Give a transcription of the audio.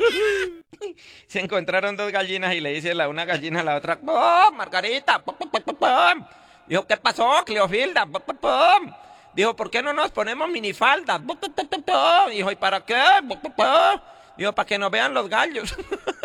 Se encontraron dos gallinas y le dice la una gallina a la otra, ¡pum, Margarita! ¡Pum, pum, pum, pum, pum! Dijo, ¿qué pasó, Cleofilda? ¡Pum, pum, pum! Dijo, ¿por qué no nos ponemos minifaldas? ¡Pum, pum, pum, pum, pum! Dijo, ¿y para qué? ¡Pum, pum, pum! Dijo, para que nos vean los gallos.